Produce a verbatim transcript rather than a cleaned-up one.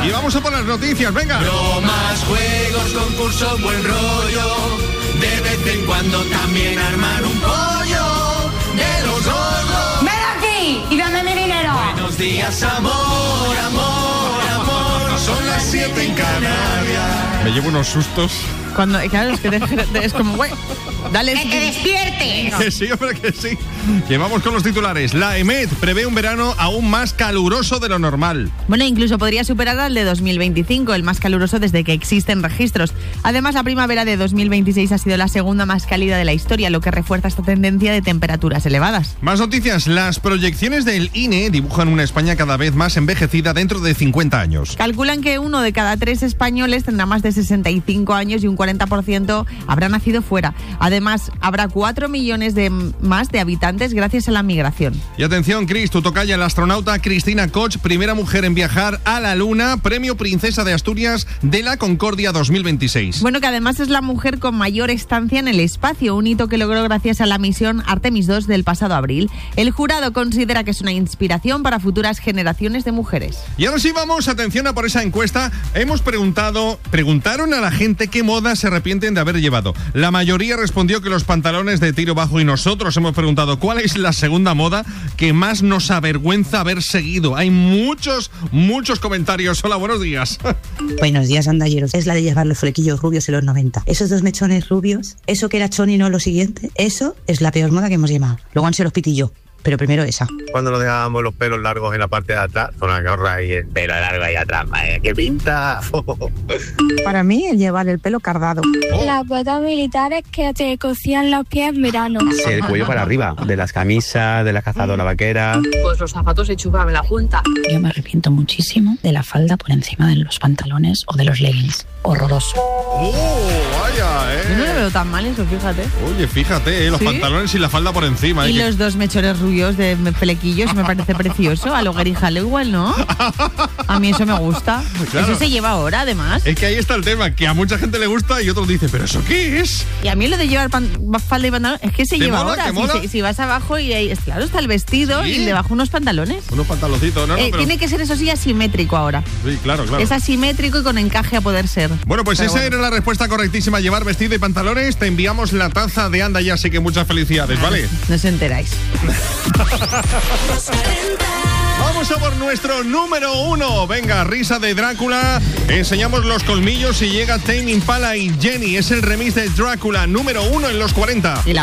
Y vamos a por las noticias, venga. Bromas, juegos, concursos, buen rollo. De vez en cuando también armar un pollo de los gordos. ¡Ven aquí y dame mi dinero! Buenos días, amor, amor, amor. Son las siete en Canarias. Me llevo unos sustos. Cuando, claro, es que te, te, es como, güey, dale. ¡Que te despierte! Que sí, hombre, que sí. Que vamos con los titulares. La EMET prevé un verano aún más caluroso de lo normal. Bueno, incluso podría superar al de dos mil veinticinco, el más caluroso desde que existen registros. Además, la primavera de dos mil veintiséis ha sido la segunda más cálida de la historia, lo que refuerza esta tendencia de temperaturas elevadas. Más noticias. Las proyecciones del I N E dibujan una España cada vez más envejecida dentro de cincuenta años. Calculan que uno de cada tres españoles tendrá más de sesenta y cinco años y un cuarenta por ciento habrá nacido fuera. Además, habrá cuatro millones de más de habitantes gracias a la migración. Y atención, Cris, tu tocaya, la astronauta Cristina Koch, primera mujer en viajar a la Luna, premio Princesa de Asturias de la Concordia dos mil veintiséis. Bueno, que además es la mujer con mayor estancia en el espacio, un hito que logró gracias a la misión Artemis dos del pasado abril. El jurado considera que es una inspiración para futuras generaciones de mujeres. Y ahora sí vamos, atención a por esa encuesta. Hemos preguntado, preguntaron a la gente qué moda se arrepienten de haber llevado. La mayoría respondió que los pantalones de tiro bajo y nosotros hemos preguntado cuál es la segunda moda que más nos avergüenza haber seguido. Hay muchos, muchos comentarios. Hola, buenos días. Buenos días, andalleros. Es la de llevar los flequillos rubios en los noventa. Esos dos mechones rubios, eso que era choni no lo siguiente, eso es la peor moda que hemos llevado. Luego han sido los pitillos. Pero primero esa. Cuando nos dejábamos los pelos largos en la parte de atrás, con la gorra y el pelo largo ahí atrás, ¿eh? ¡Qué pinta! Para mí, el llevar el pelo cardado. Oh. Las botas militares que te cosían los pies en verano. Sí, el cuello para arriba, de las camisas, de la cazadora vaquera. Pues los zapatos se chupaban en la punta. Yo me arrepiento muchísimo de la falda por encima de los pantalones o de los leggings. Horroroso. ¡Oh, vaya, eh! Yo no lo veo tan mal eso, fíjate. Oye, fíjate, eh, los ¿Sí? pantalones y la falda por encima. Y eh, los que... dos mechones rubios de flequillos me parece precioso. A lo Gary Halliwell, ¿no? A mí eso me gusta. Claro. Eso se lleva ahora, además. Es que ahí está el tema, que a mucha gente le gusta y otros dicen, ¿pero eso qué es? Y a mí lo de llevar pan, falda y pantalón es que se ¿Te lleva mola? ahora. ¿Te Si, mola? si, si vas abajo y ahí, claro, está el vestido ¿Sí? y debajo unos pantalones. Unos pantaloncitos, ¿no? no Eh, pero... Tiene que ser, eso sí, asimétrico ahora. Sí, claro, claro. Es asimétrico y con encaje a poder ser. Bueno, pues Pero esa bueno. era la respuesta correctísima, llevar vestido y pantalones. Te enviamos la taza de Anda Ya, así que muchas felicidades, ¿vale? No os enteráis. Vamos a por nuestro número uno. Venga, risa de Drácula. Enseñamos los colmillos y llega Tame Impala y Jenny. Es el remix de Drácula número uno en los cuarenta. Y la